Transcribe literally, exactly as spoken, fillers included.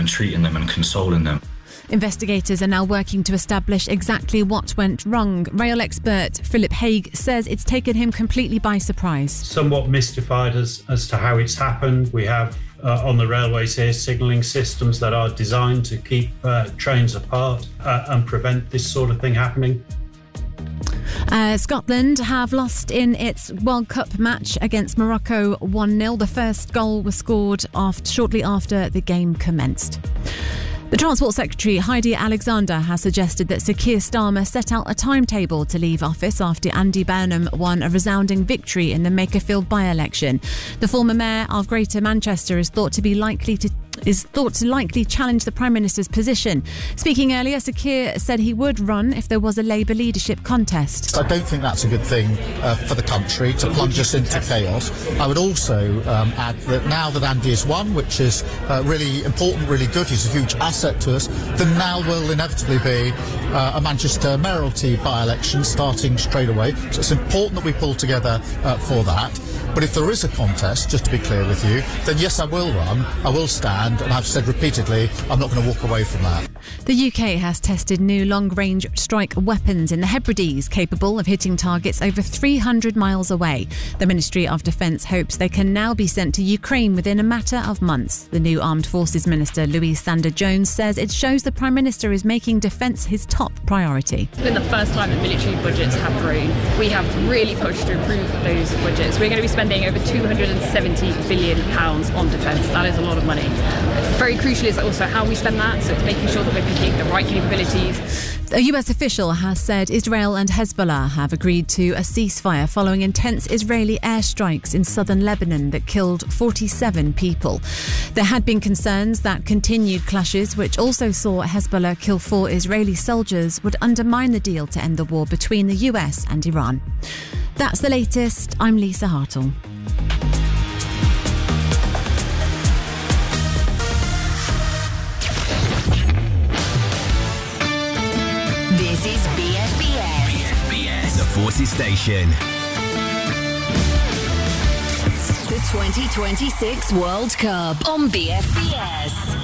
and treating them and consoling them. Investigators are now working to establish exactly what went wrong. Rail expert Philip Haig says it's taken him completely by surprise. Somewhat mystified as, as to how it's happened. We have uh, on the railways here signalling systems that are designed to keep uh, trains apart uh, and prevent this sort of thing happening. Uh, Scotland have lost in its World Cup match against Morocco one nil. The first goal was scored after, shortly after the game commenced. The Transport Secretary, Heidi Alexander, has suggested that Sir Keir Starmer set out a timetable to leave office after Andy Burnham won a resounding victory in the Makerfield by-election. The former mayor of Greater Manchester is thought to be likely to is thought to likely challenge the Prime Minister's position. Speaking earlier, Sir Keir said he would run if there was a Labour leadership contest. I don't think that's a good thing uh, for the country, to plunge us into chaos. I would also um, add that now that Andy has won, which is uh, really important, really good, he's a huge asset to us, then now will inevitably be uh, a Manchester mayoralty by-election starting straight away. So it's important that we pull together uh, for that. But if there is a contest, just to be clear with you, then yes, I will run, I will stand, and I've said repeatedly, I'm not going to walk away from that. The U K has tested new long-range strike weapons in the Hebrides, capable of hitting targets over three hundred miles away. The Ministry of Defence hopes they can now be sent to Ukraine within a matter of months. The new Armed Forces Minister, Louise Sanders-Jones, says it shows the Prime Minister is making defence his top priority. It's been the first time that military budgets have grown. We have really pushed to improve those budgets. We're going to be spending over two hundred seventy billion pounds on defence. That is a lot of money. Very crucial is also how we spend that, so it's making sure that we're picking the right capabilities. A U S official has said Israel and Hezbollah have agreed to a ceasefire following intense Israeli airstrikes in southern Lebanon that killed forty-seven people. There had been concerns that continued clashes, which also saw Hezbollah kill four Israeli soldiers, would undermine the deal to end the war between the U S and Iran. That's the latest. I'm Lisa Hartle. This is B F B S. B F B S, the Forces Station. The twenty twenty-six World Cup on B F B S.